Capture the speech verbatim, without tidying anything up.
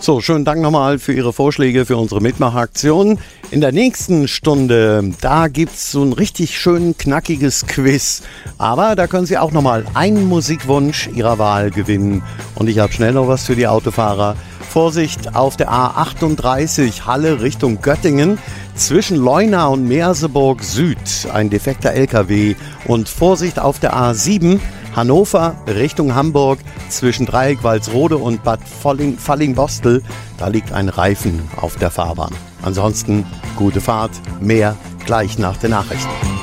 So, schönen Dank nochmal für Ihre Vorschläge für unsere Mitmachaktion. In der nächsten Stunde, da gibt's so ein richtig schön knackiges Quiz. Aber da können Sie auch nochmal einen Musikwunsch Ihrer Wahl gewinnen. Und ich habe schnell noch was für die Autofahrer. Vorsicht auf der A achtunddreißig Halle Richtung Göttingen. Zwischen Leuna und Merseburg Süd ein defekter L K W. Und Vorsicht auf der A sieben Hannover Richtung Hamburg zwischen Dreieck Walsrode und Bad Falling, Fallingbostel. Da liegt ein Reifen auf der Fahrbahn. Ansonsten gute Fahrt, mehr gleich nach den Nachrichten.